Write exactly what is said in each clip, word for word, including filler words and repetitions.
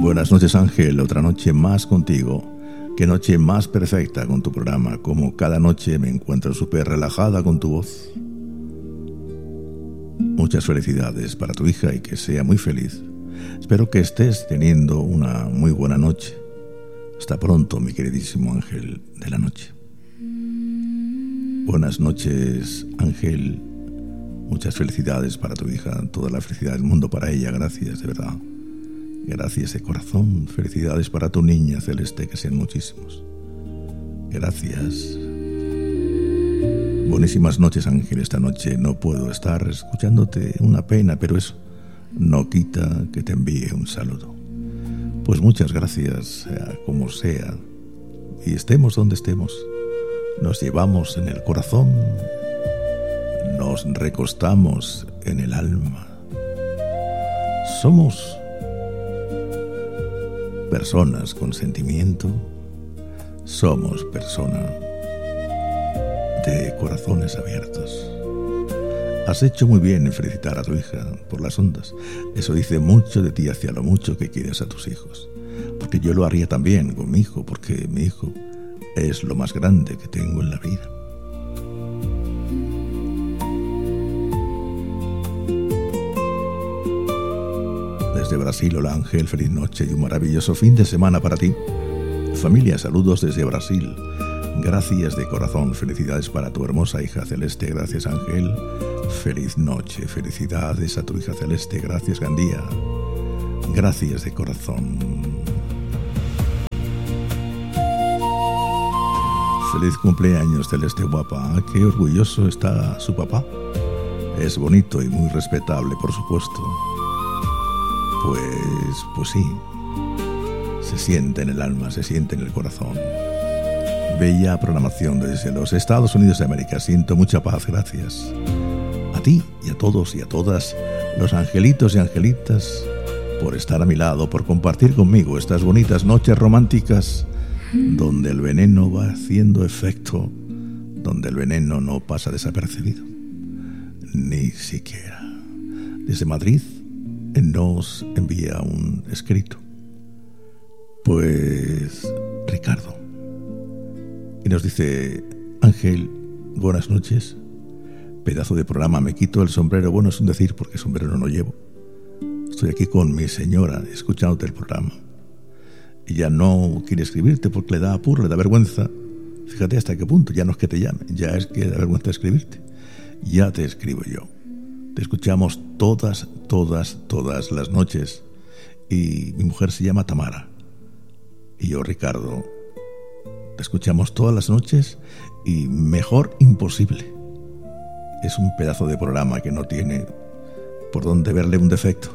Buenas noches, Ángel. Otra noche más contigo. Qué noche más perfecta con tu programa. Como cada noche me encuentro súper relajada con tu voz. Muchas felicidades para tu hija y que sea muy feliz. Espero que estés teniendo una muy buena noche. Hasta pronto, mi queridísimo ángel de la noche. Buenas noches, Ángel. Muchas felicidades para tu hija. Toda la felicidad del mundo para ella. Gracias, de verdad. Gracias de corazón. Felicidades para tu niña Celeste, que sean muchísimos. Gracias. Buenísimas noches, Ángel. Esta noche no puedo estar escuchándote, una pena, pero eso no quita que te envíe un saludo. Pues muchas gracias, sea como sea, y estemos donde estemos, nos llevamos en el corazón, nos recostamos en el alma. Somos personas con sentimiento, somos personas de corazones abiertos. Has hecho muy bien en felicitar a tu hija por las ondas. Eso dice mucho de ti hacia lo mucho que quieres a tus hijos. Porque yo lo haría también con mi hijo, porque mi hijo es lo más grande que tengo en la vida. Desde Brasil, hola Ángel, feliz noche y un maravilloso fin de semana para ti. Familia, saludos desde Brasil. Gracias de corazón, felicidades para tu hermosa hija Celeste, gracias Ángel. Feliz noche, felicidades a tu hija Celeste, gracias Gandía. Gracias de corazón. Feliz cumpleaños Celeste guapa, qué orgulloso está su papá. Es bonito y muy respetable, por supuesto. Pues, pues sí, se siente en el alma, se siente en el corazón. Bella programación desde los Estados Unidos de América. Siento mucha paz, gracias. A ti y a todos y a todas los angelitos y angelitas por estar a mi lado, por compartir conmigo estas bonitas noches románticas donde el veneno va haciendo efecto, donde el veneno no pasa desapercibido. Ni siquiera. Desde Madrid nos envía un escrito. Pues Ricardo. Y nos dice: Ángel, buenas noches. Pedazo de programa, me quito el sombrero. Bueno, es un decir porque sombrero no llevo. Estoy aquí con mi señora escuchándote el programa. Ella no quiere escribirte porque le da apuro, le da vergüenza. Fíjate hasta qué punto, ya no es que te llame, ya es que da vergüenza escribirte. Ya te escribo yo. Te escuchamos todas, todas, todas las noches. Y mi mujer se llama Tamara. Y yo, Ricardo, te escuchamos todas las noches y mejor imposible. Es un pedazo de programa que no tiene por dónde verle un defecto.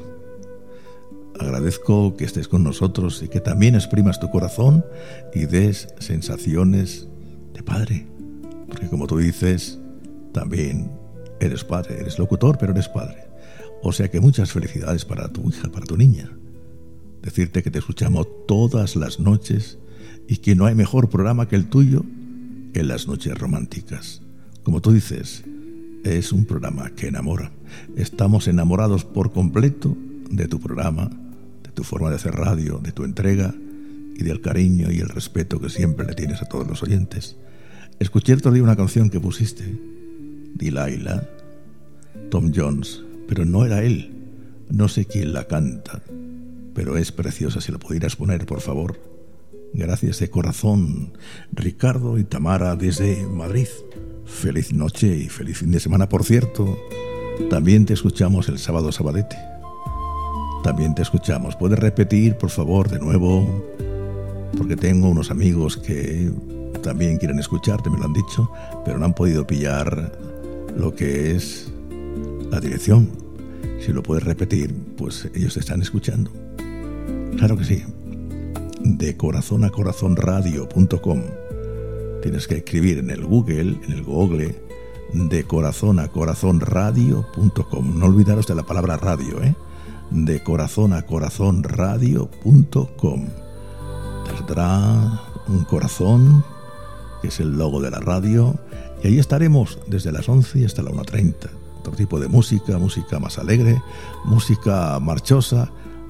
Agradezco que estés con nosotros y que también exprimas tu corazón y des sensaciones de padre. Porque como tú dices, también eres padre, eres locutor, pero eres padre. O sea que muchas felicidades para tu hija, para tu niña. Decirte que te escuchamos todas las noches y que no hay mejor programa que el tuyo en las noches románticas. Como tú dices, es un programa que enamora. Estamos enamorados por completo de tu programa, de tu forma de hacer radio, de tu entrega y del cariño y el respeto que siempre le tienes a todos los oyentes. Escuché el otro día una canción que pusiste, Delilah, Tom Jones, pero no era él. No sé quién la canta, pero es preciosa. Si la pudieras poner, por favor. Gracias de corazón, Ricardo y Tamara desde Madrid. Feliz noche y feliz fin de semana, por cierto. También te escuchamos el sábado sabadete. También te escuchamos. ¿Puedes repetir, por favor, de nuevo? Porque tengo unos amigos que también quieren escucharte, me lo han dicho, pero no han podido pillar lo que es la dirección. Si lo puedes repetir, pues ellos te están escuchando. Claro que sí. De corazón a corazón radio punto com. Tienes que escribir en el Google, en el Google, de corazón a corazón radio punto com. No olvidaros de la palabra radio, ¿eh? De corazón a corazón radio punto com. Te saldrá un corazón, que es el logo de la radio, y ahí estaremos desde las once hasta la una treinta. Otro tipo de música, música más alegre, música marchosa,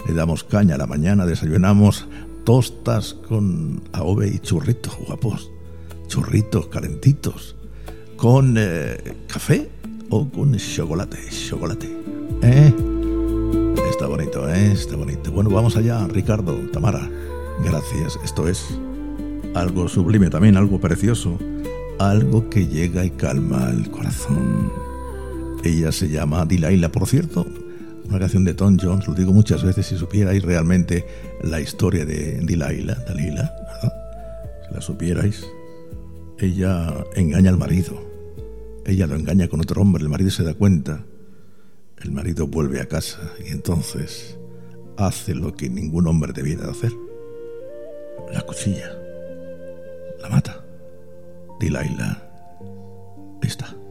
le damos caña a la mañana, desayunamos tostas con adobe y churritos guapos, churritos calentitos, con eh, café o con chocolate, chocolate. ¿Eh? Está bonito, ¿eh? Está bonito. Bueno, vamos allá, Ricardo, Tamara. Gracias. Esto es algo sublime también, algo precioso, algo que llega y calma el corazón. Ella se llama Delilah, por cierto, una canción de Tom Jones. Lo digo muchas veces, si supierais realmente la historia de Delilah, Delilah, ¿verdad? Si la supierais, ella engaña al marido. Ella lo engaña con otro hombre, el marido se da cuenta. El marido vuelve a casa y entonces hace lo que ningún hombre debiera de hacer. La cuchilla. La mata. Delilah está.